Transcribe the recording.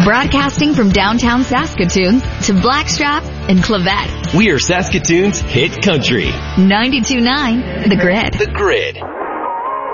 Broadcasting from downtown Saskatoon to Blackstrap and Clavette. We are Saskatoon's hit country. 92.9 The Grid. The Grid.